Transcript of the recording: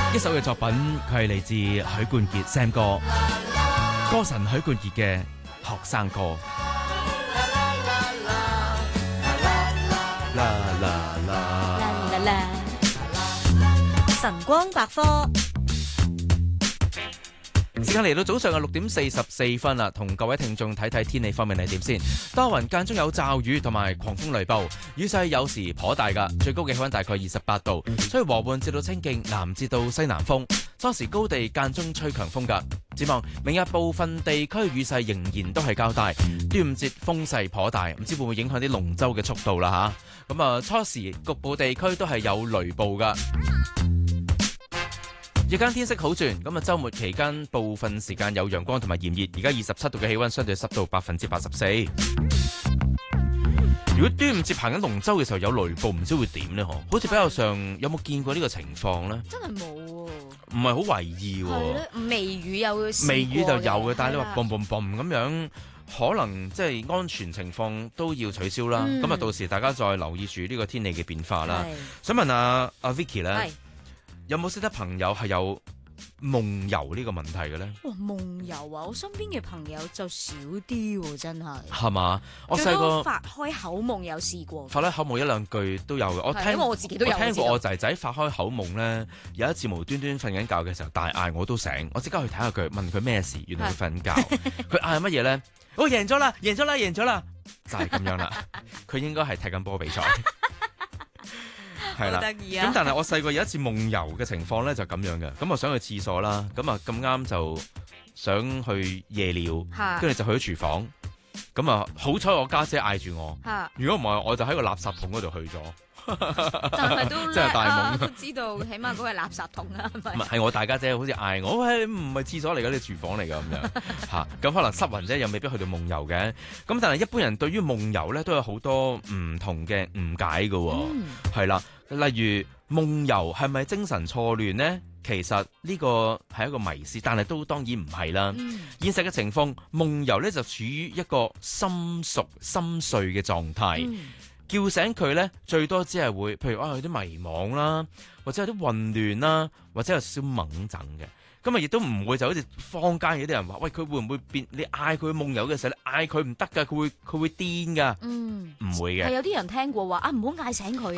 一首嘅作品，佢係嚟自許冠傑 Sam 哥，歌神許冠傑嘅學生歌。啦啦啦啦啦啦！晨光百科。 時間嚟到早上嘅6:44啦，同各位聽眾睇睇天氣方面係點先。多雲間中有驟雨同埋狂風雷暴，雨勢有時頗大㗎，最高嘅氣溫大概28度，所以和緩至到清勁南至到西南風，初時高地間中吹強風㗎。展望明日部分地區雨勢仍然都係較大，端午節風勢頗大，唔知會唔會影響啲龍舟嘅速度啦吓。咁啊，初時局部地區都係有雷暴㗎。日間天色好轉，咁啊週末期間部分時間有陽光同埋炎熱，而家27度嘅氣溫，相對濕度84%。如果端午節行緊龍舟嘅時候有雷暴，唔知會點呢？好似比較上有冇見過呢個情況呢？ 真係冇喎， 唔係好為意喎。 微雨有微雨就有嘅，但係你話嘣嘣嘣咁樣，可能即係安全情況都要取消啦。咁啊，到時大家再留意住呢個天氣嘅變化啦。想問下阿 Vicky 咧？有冇識得朋友係有夢遊呢個問題嘅咧？ 哇，夢遊啊！我身邊嘅朋友就少啲喎，真係。 係嘛？我細個發開口夢有試過。 發開口夢一兩句都有嘅， 因為我自己都有。 我聽過我仔仔發開口夢咧，有一次無端端瞓緊覺嘅時候大嗌，我都醒，我即刻去睇下佢，問佢咩事，原來佢瞓覺。佢嗌乜嘢咧？我贏咗啦！贏咗啦！贏咗啦！就係咁樣啦。佢應該係踢緊波比賽。係啦，咁但係我細個有一次夢遊嘅情況咧就咁樣嘅，咁我想去廁所啦，咁啊咁啱就想去夜尿，跟住就去咗廚房，咁啊好彩我家姐嗌住我，如果唔係我就喺個垃圾桶嗰度去咗。 但係都真係大夢， 都知道起碼嗰個係垃圾桶啦，係咪？ 唔係，係我大家姐好似嗌我，喂，唔係廁所嚟㗎，你廚房嚟㗎咁樣嚇，咁可能濕暈啫，又未必去到夢遊嘅。咁但係一般人對於夢遊咧都有好多唔同嘅誤解㗎喎，係啦，例如夢遊係咪精神錯亂呢？其實呢個係一個迷思，但係都當然唔係啦。現實嘅情況，夢遊咧就處於一個深睡嘅狀態。叫醒佢咧，最多只係會，譬如有啲迷惘啦，或者有啲混亂啦，或者有少少矇陣嘅。咁啊，亦都唔會就好似坊間有啲人話，喂，佢會唔會變？你嗌佢夢遊嘅時候，你嗌佢唔得㗎，佢會癲㗎。唔會嘅。 係有啲人聽過話啊，唔好嗌醒佢